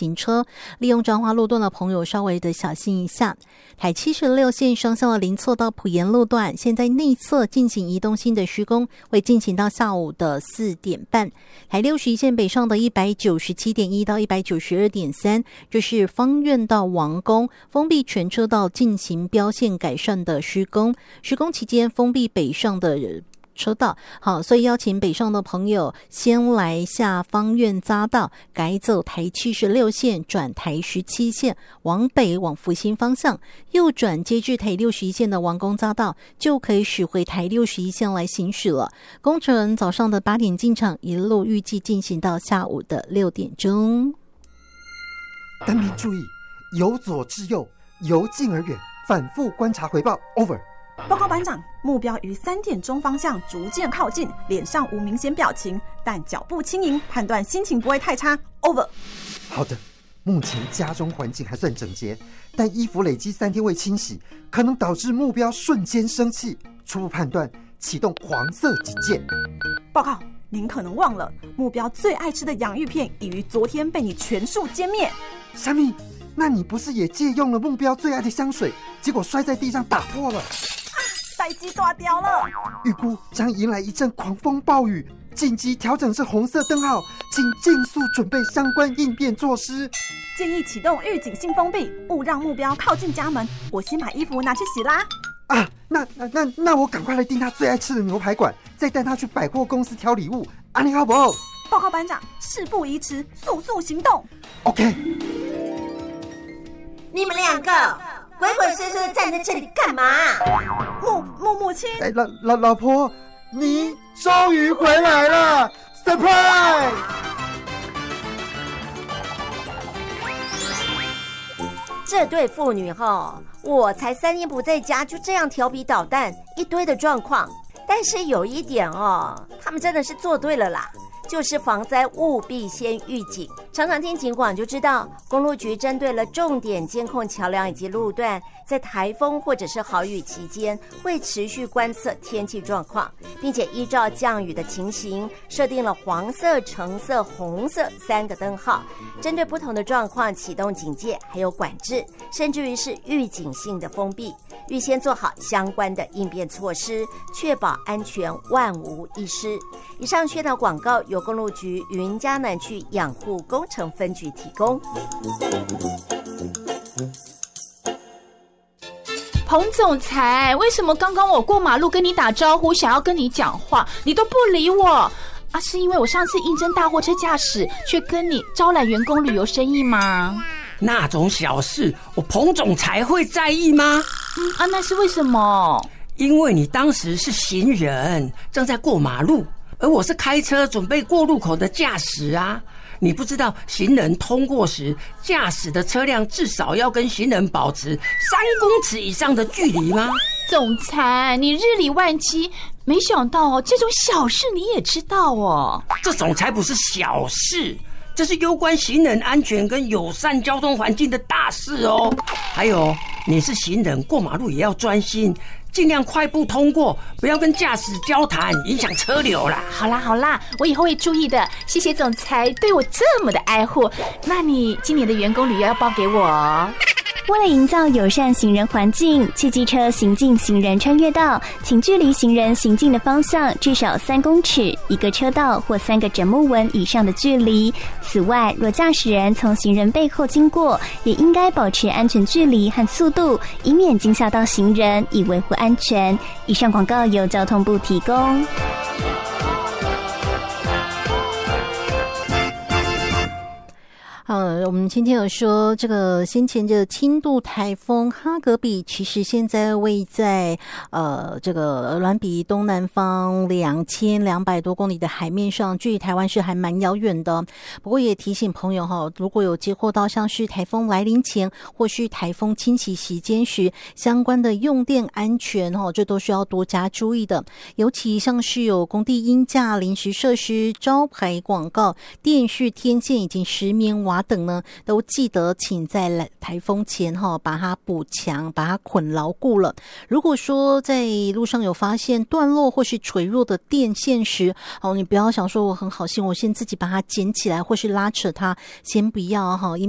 行车，利用彰化路段的朋友稍微的小心一下。台76线双向的林错到埔盐路段，现在内侧进行移动性的施工，会进行到下午的4点半。台61线北上的 197.1 到 192.3， 这是芳苑到王宫封闭全车道进行标线改善的施工，施工期间封闭北上的车道，好，所以邀请北上的朋友先来下芳苑匝道，改走台76线转台17线，往北往福兴方向，右转接至台61线的王宫匝道，就可以驶回台61线来行驶了。工程早上的8点进场，一路预计进行到下午的6点钟。 单兵注意，由左至右，由近而远，反复观察回报。Over。 报告班长，目标于3点钟方向逐渐靠近，脸上无明显表情，但脚步轻盈，判断心情不会太差。Over。 好的，目前家中环境还算整洁，但衣服累积3天未清洗，可能导致目标瞬间生气。初步判断，启动黄色警戒。 报告，您可能忘了，目标最爱吃的洋芋片已于昨天被你全数歼灭。 虾米，那你不是也借用了目标最爱的香水，结果摔在地上打破了？ 代机大条了， 预估将迎来一阵狂风暴雨，紧急调整至红色灯号，请尽速准备相关应变措施。 建议启动预警性封闭，勿让目标靠近家门。我先把衣服拿去洗啦。 啊，那我赶快来订他最爱吃的牛排馆，再带他去百货公司挑礼物。安妮好不好？ 报告班长，事不宜迟，速速行动。 OK。 你们2个鬼鬼祟祟的站在这里干嘛？ 母亲， 老婆，你终于回来了 ，surprise！ 这对父女我才3天不在家，就这样调皮捣蛋，一堆的状况。但是有一点他们真的是做对了啦。就是防灾务必先预警，常常听警广就知道，公路局针对了重点监控桥梁以及路段，在台风或者是豪雨期间，会持续观测天气状况，并且依照降雨的情形，设定了黄色、橙色、红色3个灯号，针对不同的状况启动警戒，还有管制，甚至于是预警性的封闭，预先做好相关的应变措施，确保安全万无一失。以上宣导广告由公路局云嘉南区养护工程分局提供。 彭总裁，为什么刚刚我过马路跟你打招呼，想要跟你讲话，你都不理我啊？是因为我上次应征大货车驾驶，却跟你招揽员工旅游生意吗？ 那种小事，我彭总裁会在意吗？ 那是为什么？ 因为你当时是行人，正在过马路，而我是开车准备过路口的驾驶啊。你不知道行人通过时，驾驶的车辆至少要跟行人保持3公尺以上的距离吗？ 总裁，你日理万机，没想到这种小事你也知道哦。 这种才不是小事，这是攸关行人安全跟友善交通环境的大事哦。还有，你是行人，过马路也要专心，尽量快步通过，不要跟驾驶交谈，影响车流啦。 好啦，我以后会注意的。谢谢总裁对我这么的爱护。那你今年的员工旅游要报给我。 为了营造友善行人环境，汽机车行进行人穿越道，请距离行人行进的方向至少3公尺，1个车道或3个枕木纹以上的距离。此外，若驾驶人从行人背后经过，也应该保持安全距离和速度，以免惊吓到行人，以维护安全。以上广告由交通部提供。 我们今天有说，这个先前的轻度台风哈格比，其实现在位在这个銮比东南方2200多公里的海面上，距离台湾是还蛮遥远的。不过也提醒朋友如果有接获到像是台风来临前或是台风侵袭期间时相关的用电安全这都需要多加注意的。尤其像是有工地鹰架、临时设施、招牌广告、电视天线以及石棉瓦等呢，都记得请在台风前把它补强，把它捆牢固了。如果说在路上有发现断落或是垂落的电线时，你不要想说我很好心，我先自己把它捡起来或是拉扯它，先不要因